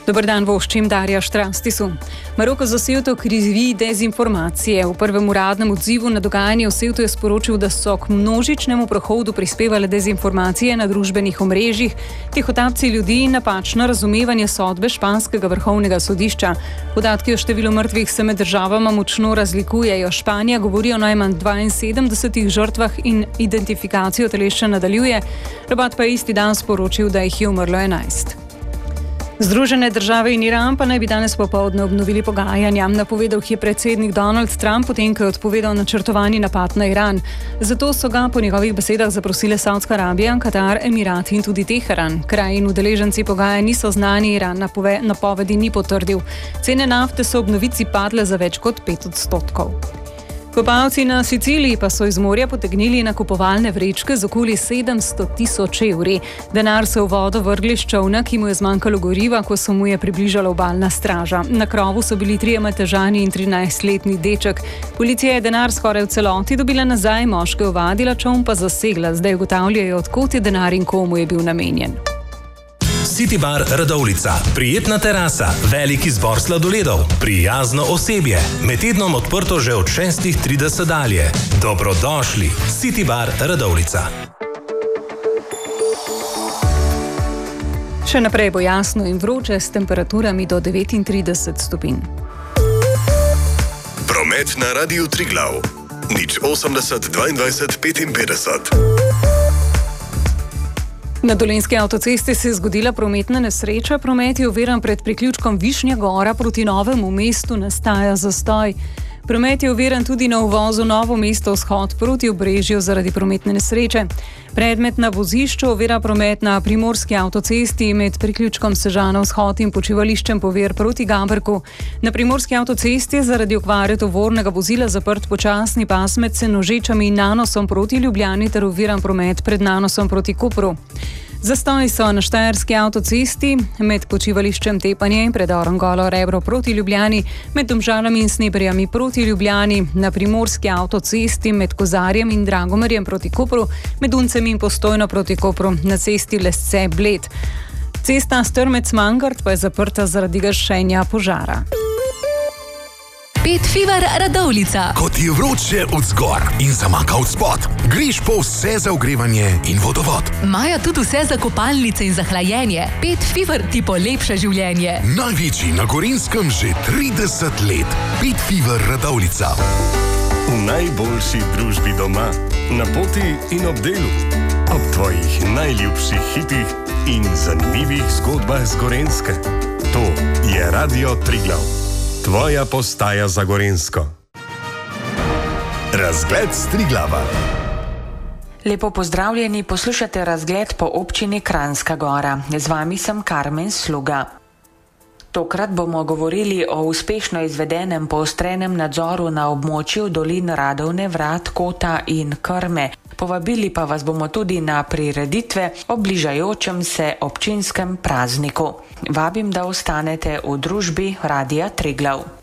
Dober dan, voščim Darja Štrastisu. Maroko za Sevto krivi dezinformacije. V prvem uradnem odzivu na dogajanje v Sevtu je sporočil, da so k množičnemu prehodu prispevale dezinformacije na družbenih omrežjih, tihotapci ljudi in napačno razumevanje sodbe španskega vrhovnega sodišča. Podatki o številu mrtvih se med državama močno razlikujejo. Španija govori o najmanj 72 žrtvah in identifikacijo telesa nadaljuje. Rabat pa je isti dan sporočil, da jih je umrlo 11. Združene države in Iran pa naj bi danes popoldne obnovili pogajanja. Napovedal jih je predsednik Donald Trump, potem ko je odpovedal načrtovani napad na Iran. Zato so ga po njegovih besedah zaprosile Saudska Arabija, Katar, Emirati in tudi Teheran. Kraj in udeleženci pogajanj niso znani, Iran napovedi ni potrdil. Cene nafte so ob novici padle za več kot 5%. Kopalci na Siciliji pa so iz morja potegnili nakupovalne vrečke z okoli 700.000 evri. Denar so v vodo vrgli s čolna, ki mu je zmanjkalo goriva, ko se mu je približala obalna straža. Na krovu so bili 3 Matežani in 13-letni deček. Policija je denar skoraj v celoti dobila nazaj, moške ovadila, čoln pa zasegla. Zdaj ugotavljajo, od kod je denar in komu je bil namenjen. City Bar Radovljica. Prijetna terasa, velik izbor sladoledov, prijazno osebje. Med tednom odprto že od 6:30 dalje. Dobrodošli. City Bar Radovljica. Še naprej bo jasno in vroče s temperaturami do 39 stopinj. Promet na Radiu Triglav. 080 22 55. Na Dolenjski avtocesti se je zgodila prometna nesreča. Promet je oviran pred priključkom Višnja Gora proti Novemu mestu, nastaja zastoj. Promet je oviran tudi na uvozu Novo mesto vzhod proti Obrežju zaradi prometne nesreče. Predmet na vozišču ovira promet na Primorski avtocesti med priključkom Sežana vzhod in počivališčem Povir proti Gaberku. Na Primorski avtocesti je zaradi okvare tovornega vozila zaprt počasni pas med Senožečami in Nanosom proti Ljubljani ter oviran promet pred Nanosom proti Kopru. Zastoji so na Štajerski avtocesti med počivališčem Tepanje in predorom Golo Rebro proti Ljubljani, med Domžalami in Sneberjami proti Ljubljani, na Primorski avtocesti med Kozarjem in Dragomerjem proti Kopru, med Uncem in Postojno proti Kopru, na cesti Lesce Bled. Cesta Strmec-Mangart pa je zaprta zaradi gašenja požara. Pet Fever Radovljica. Ko ti je vroče od zgor in zamaka od spod, greš po vse za ogrevanje in vodovod. Maja tudi vse za kopalnice in za hlajenje. Pet Fever ti polepša življenje. Največji na Gorenjskem že 30 let. Pet Fever Radovljica. V najboljši družbi doma, na poti in ob delu, ob tvojih najljubših hitih in zanimivih zgodbah z Gorenjske. To je Radio Triglav. Tvoja postaja za Gorenjsko. Razgled s Triglava. Lepo pozdravljeni, poslušate razgled po občini Kranjska Gora. Z vami sem Karmen Sluga. Tokrat bomo govorili o uspešno izvedenem poostrenem nadzoru na območju dolin Radovne, Vrat, Kota in Krme. Povabili pa vas bomo tudi na prireditve ob bližajočem se občinskem prazniku. Vabim, da ostanete v družbi Radia Triglav.